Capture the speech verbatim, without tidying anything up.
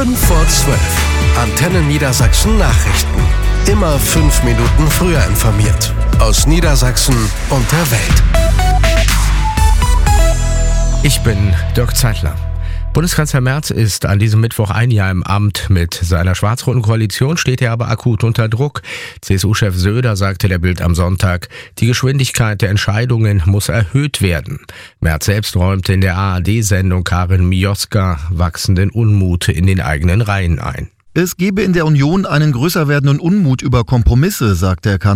fünf vor zwölf. Antenne Niedersachsen Nachrichten. Immer fünf Minuten früher informiert. Aus Niedersachsen und der Welt. Ich bin Dirk Zeitler. Bundeskanzler Merz ist an diesem Mittwoch ein Jahr im Amt. Mit seiner schwarz-roten Koalition steht er aber akut unter Druck. C S U-Chef Söder sagte der Bild am Sonntag, die Geschwindigkeit der Entscheidungen muss erhöht werden. Merz selbst räumte in der A R D-Sendung Karin Mioska wachsenden Unmut in den eigenen Reihen ein. Es gebe in der Union einen größer werdenden Unmut über Kompromisse, sagt der Kanzler.